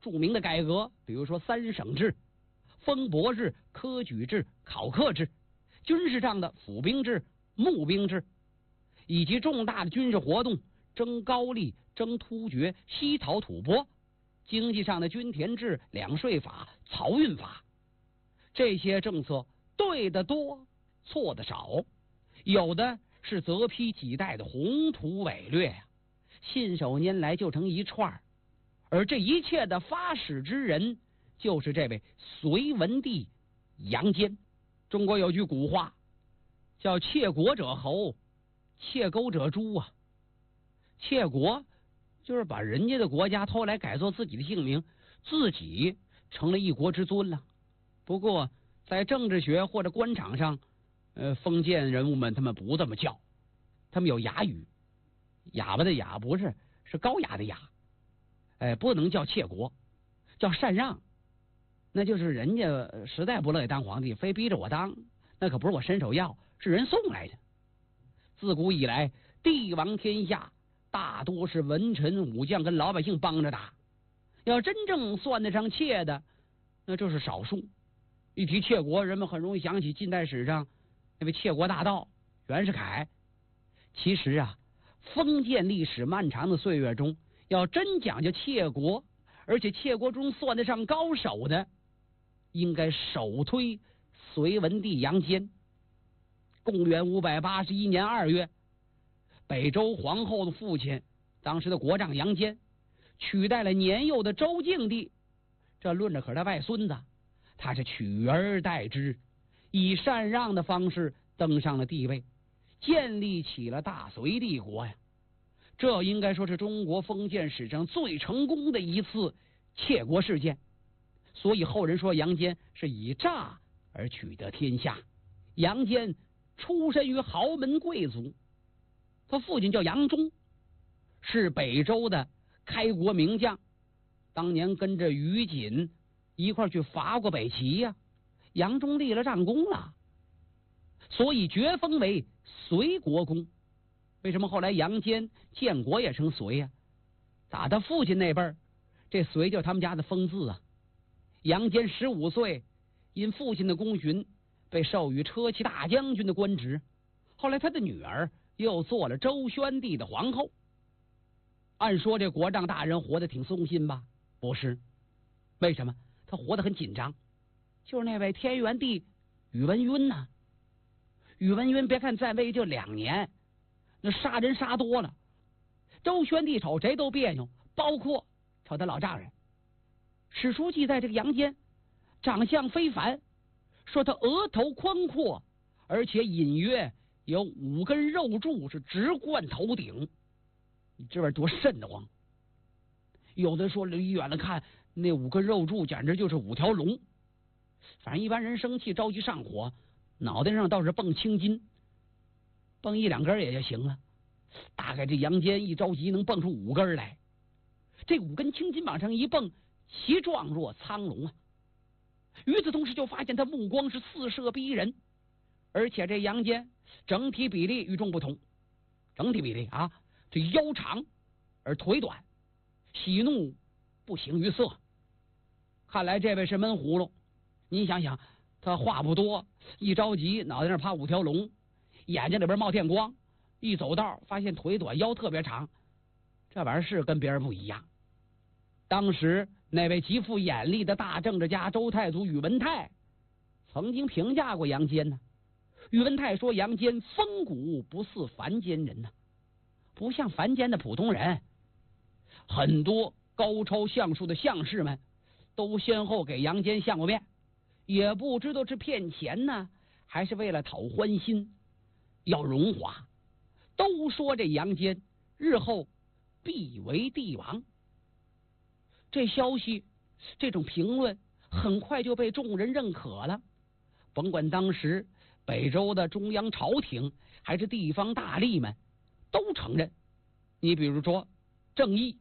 著名的改革，比如说三省制、封伯制、科举制、考科制，军事上的府兵制、募兵制，以及重大的军事活动，征高丽、征突厥、西讨吐蕃，经济上的均田制、两税法、漕运法，这些政策对的多，错的少，有的是择批几代的宏图伟略呀，信手拈来就成一串。而这一切的发始之人，就是这位隋文帝杨坚。中国有句古话叫窃国者侯，窃钩者诛啊。窃国就是把人家的国家偷来改作自己的姓名，自己成了一国之尊了。不过在政治学或者官场上，封建人物们他们不这么叫，他们有哑语，哑巴的哑不是，是高雅的雅。不能叫窃国，叫禅让。那就是人家实在不乐意当皇帝，非逼着我当，那可不是我伸手要，是人送来的。自古以来，帝王天下大多是文臣武将跟老百姓帮着打，要真正算得上窃的，那就是少数。一提窃国，人们很容易想起近代史上那位窃国大盗袁世凯。其实啊，封建历史漫长的岁月中，要真讲究窃国，而且窃国中算得上高手的，应该首推隋文帝杨坚。公元581年2月，北周皇后的父亲，当时的国丈杨坚，取代了年幼的周敬帝，这论着可是他外孙子，他是取而代之，以禅让的方式登上了帝位，建立起了大隋帝国呀。这应该说是中国封建史上最成功的一次窃国事件，所以后人说杨坚是以诈而取得天下。杨坚出身于豪门贵族，他父亲叫杨忠，是北周的开国名将，当年跟着于锦一块去伐过北齐呀，杨忠立了战功了，所以爵封为隋国公。为什么后来杨坚建国也称隋呀？打他父亲那辈儿，这隋就是他们家的封字啊。杨坚15岁，因父亲的功勋，被授予车骑大将军的官职。后来他的女儿又做了周宣帝的皇后。按说这国丈大人活得挺松心吧？不是，为什么？他活得很紧张。就是那位天元帝宇文赟呐，宇文赟别看在位就2年，那杀人杀多了，周宣帝瞅谁都别扭，包括瞅他老丈人。史书记载这个杨坚长相非凡，说他额头宽阔，而且隐约有5根肉柱是直贯头顶，你这玩意儿多瘆得慌。有的说离远了看，那5根肉柱简直就是5条龙。反正一般人生气着急上火，脑袋上倒是蹦青筋，蹦1、2根也就行了。大概这杨坚一着急能蹦出5根来，这5根青筋往上一蹦，其状若苍龙啊！与此同时，就发现他目光是四射逼人，而且这杨坚整体比例与众不同。整体比例啊，这腰长而腿短，喜怒不形于色。看来这位是闷葫芦。您想想，他话不多，一着急脑袋上趴5条龙，眼睛里边冒电光，一走道发现腿短腰特别长，这玩意儿是跟别人不一样。当时那位极富眼力的大政治家周太祖宇文泰曾经评价过杨坚呢。宇文泰说杨坚风骨不似凡间人呢，不像凡间的普通人。很多高超相术的相士们都先后给杨坚相过面，也不知道是骗钱呢，还是为了讨欢心，要荣华。都说这杨坚日后必为帝王。这消息，这种评论很快就被众人认可了。甭管当时北周的中央朝廷还是地方大吏们都承认。你比如说郑义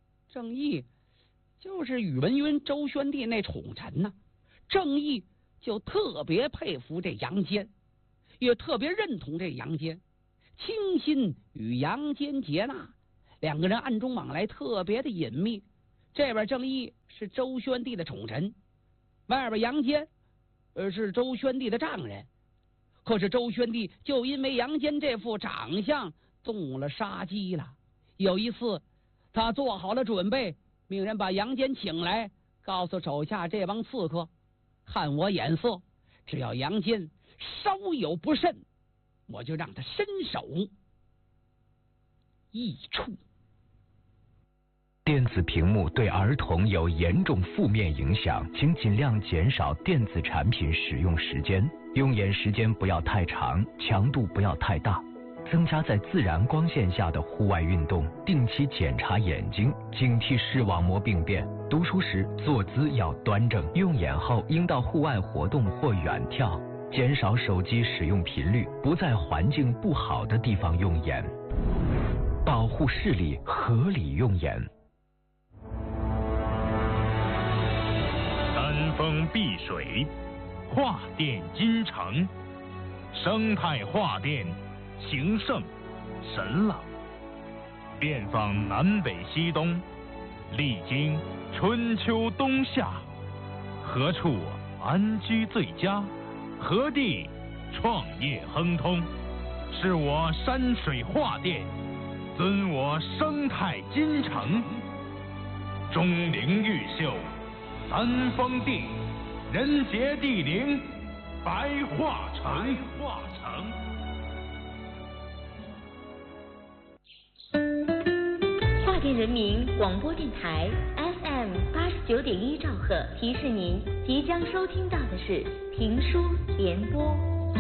就是宇文赟周宣帝那宠臣呢，郑义就特别佩服这杨坚，也特别认同这杨坚，倾心与杨坚结纳，2个人暗中往来特别的隐秘， 这边郑义是周宣帝的宠臣，外边杨坚是周宣帝的丈人。可是周宣帝就因为杨坚这副长相动了杀机了。有一次他做好了准备，命人把杨坚请来，告诉手下这帮刺客，看我眼色，只要杨坚稍有不慎，我就让他身首异处。 电子屏幕对儿童有严重负面影响，请尽量减少电子产品使用时间，用眼时间不要太长，强度不要太大，增加在自然光线下的户外运动，定期检查眼睛，警惕视网膜病变。读书时坐姿要端正，用眼后应到户外活动或远眺，减少手机使用频率，不在环境不好的地方用眼，保护视力，合理用眼。 山峰碧水，画殿金城，生态画殿，情圣神朗，遍访南北西东，历经春秋冬夏，何处安居最佳？何地创业亨通？是我山水画殿，尊我生态金城，钟灵毓秀，三峰地，人杰地灵，白化城。 华电人民广播电台 FM89.1兆赫提示您，即将收听到的是评书联播。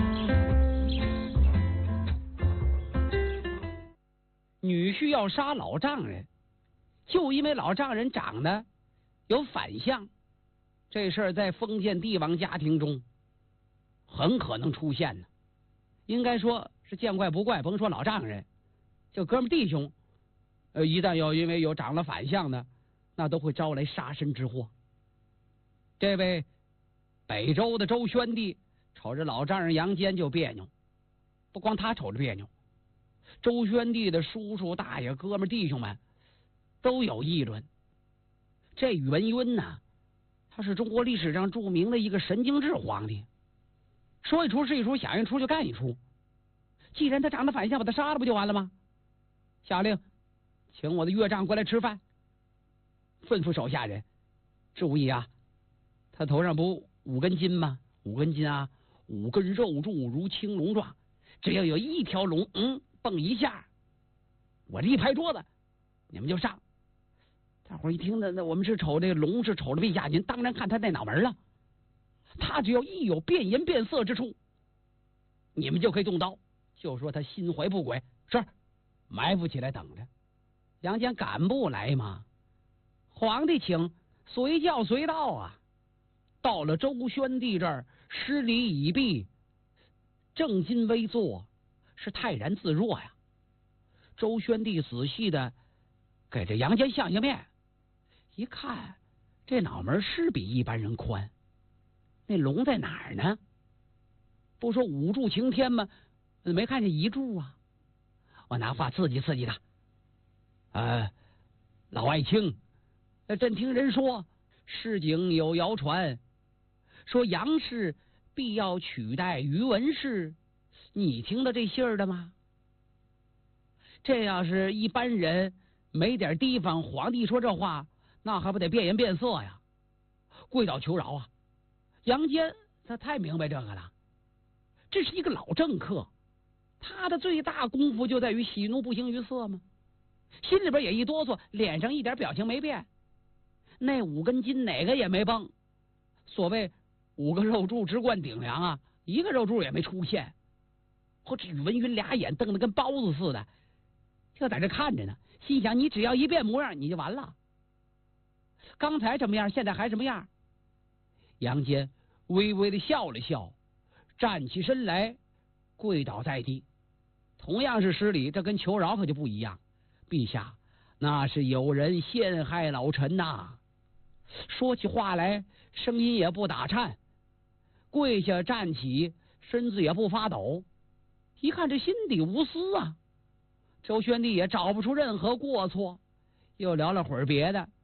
女婿要杀老丈人，就因为老丈人长得有反相，这事儿在封建帝王家庭中很可能出现呢。应该说是见怪不怪，甭说老丈人，就哥们弟兄，一旦要因为有长了反相的，那都会招来杀身之祸。这位北周的周宣帝瞅着老丈人杨坚就别扭，不光他瞅着别扭，周宣帝的叔叔大爷哥们弟兄们都有议论。这宇文赟呐，他是中国历史上著名的一个神经质皇帝，说一出是一出，想一出就干一出。既然他长得反相，把他杀了不就完了吗？下令请我的岳丈过来吃饭，吩咐手下人注意啊，他头上不5根筋吗？5根筋啊，5根肉柱如青龙状，只要有一条龙蹦一下，我这一拍桌子，你们就上。大伙儿一听那我们是瞅这个龙是瞅着陛下，您当然看他那脑门了。他只要一有变颜变色之处，你们就可以动刀，就说他心怀不轨，是埋伏起来等着。杨坚敢不来吗？皇帝请，随叫随到啊。到了周宣帝这儿，施礼已毕，正襟危坐，是泰然自若呀。周宣帝仔细的给这杨坚相面，一看这脑门是比一般人宽，那龙在哪儿呢？不说5柱擎天吗？没看见1柱啊。我拿话刺激刺激他。老爱卿，朕听人说，市井有谣传，说杨氏必要取代宇文氏，你听到这信儿的吗？这要是一般人没点地方，皇帝说这话，那还不得变颜变色呀？跪倒求饶啊！杨坚他太明白这个了，这是一个老政客，他的最大功夫就在于喜怒不形于色吗？心里边也一哆嗦，脸上一点表情没变，那5根筋哪个也没崩。所谓5个肉柱直灌顶梁啊，一个肉柱也没出现。或者宇文赟俩眼瞪得跟包子似的，就在这看着呢，心想你只要一变模样，你就完了。刚才什么样，现在还什么样。杨坚微微的笑了笑，站起身来，跪倒在地。同样是施礼，这跟求饶可就不一样。陛下，那是有人陷害老臣呐。说起话来声音也不打颤，跪下站起，身子也不发抖，一看这心底无私啊。周宣帝也找不出任何过错，又聊了会儿别的，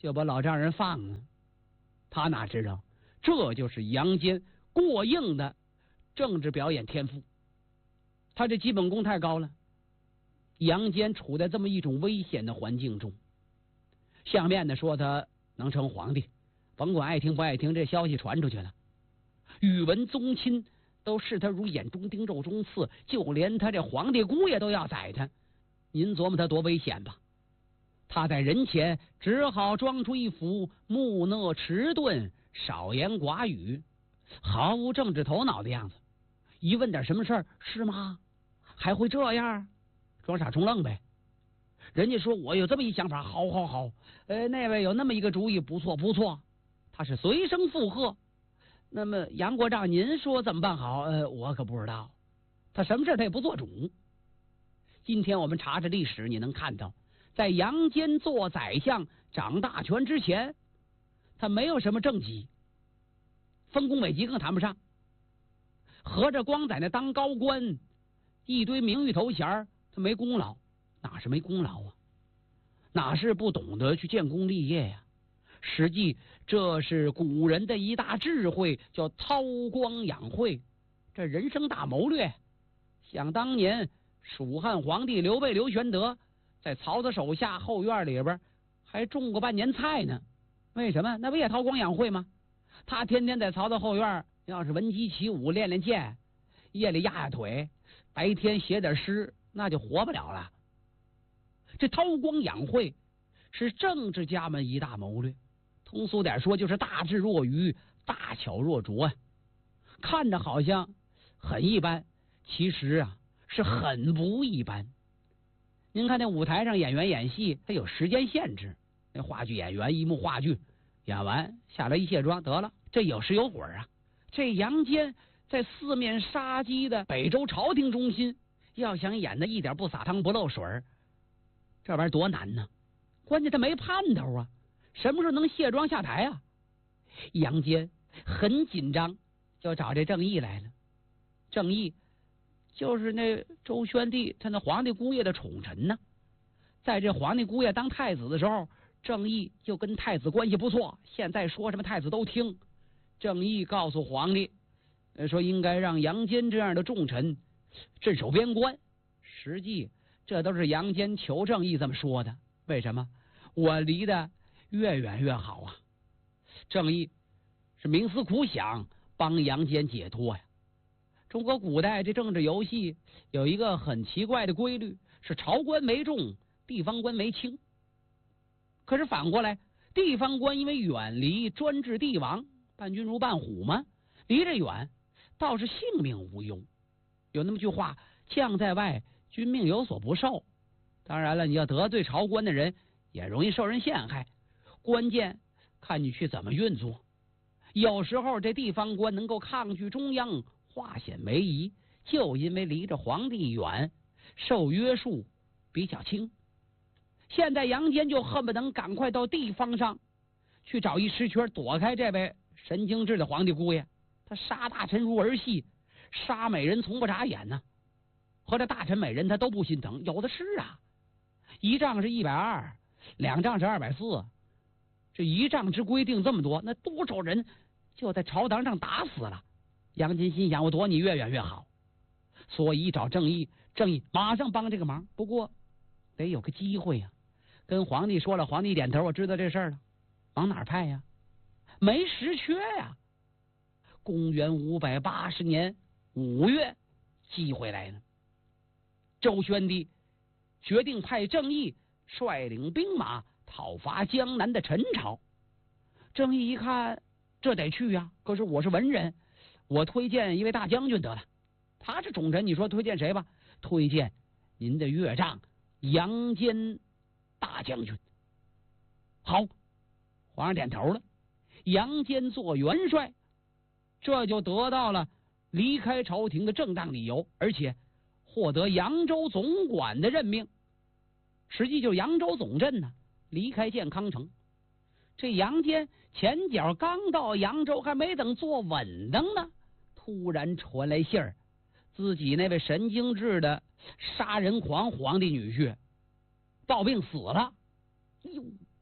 就把老丈人放了。他哪知道，这就是杨坚过硬的政治表演天赋。他这基本功太高了。杨坚处在这么一种危险的环境中，相面的说他能成皇帝，甭管爱听不爱听，这消息传出去了，宇文宗亲都视他如眼中钉肉中刺，就连他这皇帝姑爷都要宰他。您琢磨他多危险吧。他在人前只好装出一副木讷迟钝、少言寡语、毫无政治头脑的样子。一问点什么事儿，是吗？还会这样？装傻充愣呗。人家说我有这么一想法，好好好，那位有那么一个主意，不错不错。他是随声附和。那么杨国丈，您说怎么办好？我可不知道。他什么事他也不做主。今天我们查查历史，你能看到，在杨坚做宰相掌大权之前，他没有什么政绩，丰功伟绩更谈不上。合着光在那当高官，一堆名誉头衔，他没功劳。哪是没功劳啊？哪是不懂得去建功立业呀？实际这是古人的一大智慧，叫韬光养晦，这人生大谋略。想当年蜀汉皇帝刘备刘玄德在曹操手下后院里边还种过半年菜呢。为什么？那不也韬光养晦吗？他天天在曹操后院，要是闻鸡起舞练练剑，夜里压压腿，白天写点诗，那就活不了了。这韬光养晦是政治家们一大谋略，通俗点说就是大智若愚，大巧若拙。看着好像很一般，其实啊是很不一般。您看那舞台上演员演戏，他有时间限制。那话剧演员一幕话剧演完下来一卸妆得了，这有时有会儿啊。这杨坚在四面杀机的北周朝廷中心，要想演的一点不洒汤不漏水，这玩意儿多难呢。关键他没盼头啊，什么时候能卸妆下台啊？杨坚很紧张，就找这郑义来了。郑义就是那周宣帝他那皇帝姑爷的宠臣呢。在这皇帝姑爷当太子的时候，郑义就跟太子关系不错，现在说什么太子都听。郑义告诉皇帝说应该让杨坚这样的重臣镇守边关。实际这都是杨坚求郑义这么说的。为什么？我离得越远越好啊。郑义是冥思苦想，帮杨坚解脱呀。中国古代这政治游戏有一个很奇怪的规律，是朝官为重，地方官为轻。可是反过来，地方官因为远离专制帝王，伴君如伴虎嘛，离着远倒是性命无忧。有那么句话，将在外，君命有所不受。当然了，你要得罪朝官的人，也容易受人陷害。关键看你去怎么运作。有时候这地方官能够抗拒中央，化险为夷，就因为离着皇帝远，受约束比较轻。现在杨坚就恨不得赶快到地方上去找一实权，躲开这位神经质的皇帝姑爷。他杀大臣如儿戏，杀美人从不眨眼呢。和这大臣美人他都不心疼，有的是啊。一丈是120，两丈是240，这一丈之规定这么多，那多少人就在朝堂上打死了。杨坚心想，我躲你越远越好，所以找郑义，郑义马上帮这个忙。不过得有个机会呀。跟皇帝说了，皇帝点头，我知道这事儿了。往哪儿派呀？没实缺呀。公元580年5月，机会来了。周宣帝决定派郑义率领兵马讨伐江南的陈朝。郑义一看，这得去呀。可是我是文人，我推荐一位大将军得了。他是重臣，你说推荐谁吧？推荐您的岳丈杨坚大将军。好，皇上点头了。杨坚做元帅，这就得到了离开朝廷的正当理由，而且获得扬州总管的任命。实际就是扬州总镇呢，离开健康城。这杨坚前脚刚到扬州，还没等坐稳当呢，突然传来信儿，自己那位神经质的杀人狂皇帝女婿暴病死了。哟，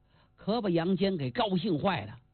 可把杨坚给高兴坏了。